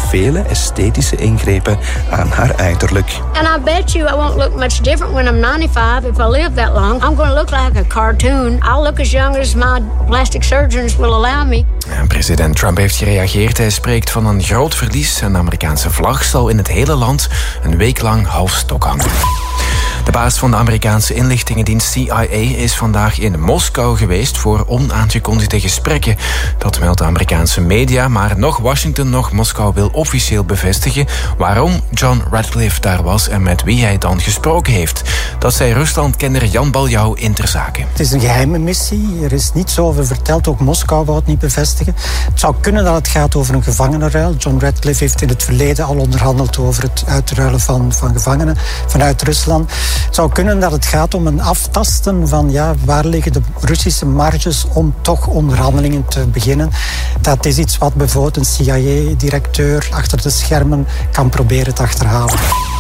vele esthetische ingrepen aan haar uiterlijk. And I bet you I won't look much different when I'm 95 if I live that long. I'm going to look like a cartoon. I'll look as young as my plastic surgeons will allow me. Ja, president Trump heeft gereageerd. Hij spreekt van een groot verlies en de Amerikaanse vlag zal in het hele land een week lang half stok hangen. De baas van de Amerikaanse inlichtingendienst CIA is vandaag in Moskou geweest voor onaangekondigde gesprekken. Dat meldt de Amerikaanse media, maar nog Washington, nog Moskou wil officieel bevestigen waarom John Ratcliffe daar was en met wie hij dan gesproken heeft. Dat zei Ruslandkenner Jan Baljou in Ter Zake. Het is een geheime missie, er is niets over verteld, ook Moskou wou het niet bevestigen. Het zou kunnen dat het gaat over een gevangenenruil. John Ratcliffe heeft in het verleden al onderhandeld over het uitruilen van gevangenen vanuit Rusland. Het zou kunnen dat het gaat om een aftasten van waar liggen de Russische marges om toch onderhandelingen te beginnen. Dat is iets wat bijvoorbeeld een CIA-directeur achter de schermen kan proberen te achterhalen.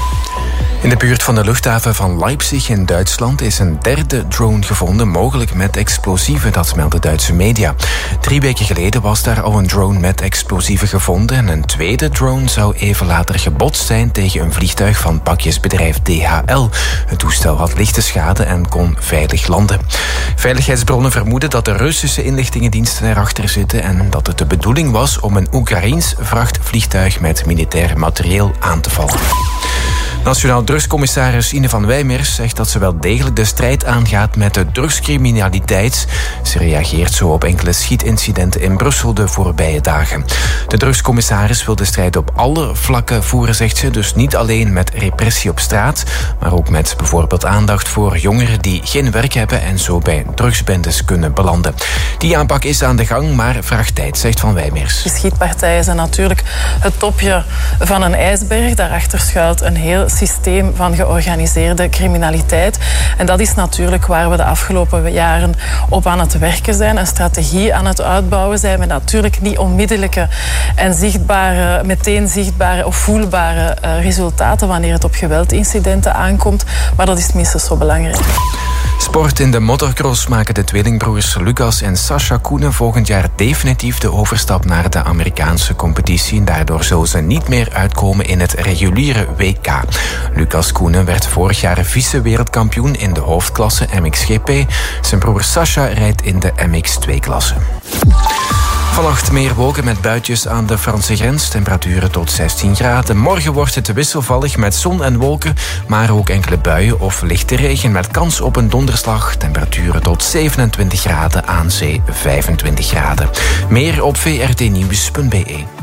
In de buurt van de luchthaven van Leipzig in Duitsland is een derde drone gevonden, mogelijk met explosieven, dat melden Duitse media. 3 weken geleden was daar al een drone met explosieven gevonden en een tweede drone zou even later gebotst zijn tegen een vliegtuig van pakjesbedrijf DHL. Het toestel had lichte schade en kon veilig landen. Veiligheidsbronnen vermoeden dat de Russische inlichtingendiensten erachter zitten en dat het de bedoeling was om een Oekraïens vrachtvliegtuig met militair materieel aan te vallen. Nationaal drugscommissaris Ine van Wijmers zegt dat ze wel degelijk de strijd aangaat met de drugscriminaliteit. Ze reageert zo op enkele schietincidenten in Brussel de voorbije dagen. De drugscommissaris wil de strijd op alle vlakken voeren, zegt ze. Dus niet alleen met repressie op straat, maar ook met bijvoorbeeld aandacht voor jongeren die geen werk hebben en zo bij drugsbendes kunnen belanden. Die aanpak is aan de gang, maar vraagt tijd, zegt Van Wijmers. De schietpartijen zijn natuurlijk het topje van een ijsberg. Daarachter schuilt een heel systeem van georganiseerde criminaliteit. En dat is natuurlijk waar we de afgelopen jaren op aan het werken zijn. Een strategie aan het uitbouwen zijn met natuurlijk niet onmiddellijke en meteen zichtbare of voelbare resultaten wanneer het op geweldincidenten aankomt. Maar dat is minstens zo belangrijk. Sport in de motocross maken de tweelingbroers Lucas en Sascha Koenen volgend jaar definitief de overstap naar de Amerikaanse competitie. Daardoor zullen ze niet meer uitkomen in het reguliere WK. Lucas Koenen werd vorig jaar vice-wereldkampioen in de hoofdklasse MXGP. Zijn broer Sascha rijdt in de MX2-klasse. Vannacht meer wolken met buitjes aan de Franse grens. Temperaturen tot 16 graden. Morgen wordt het wisselvallig met zon en wolken, maar ook enkele buien of lichte regen met kans op een donderslag. Temperaturen tot 27 graden, aan zee 25 graden. Meer op vrtnieuws.be.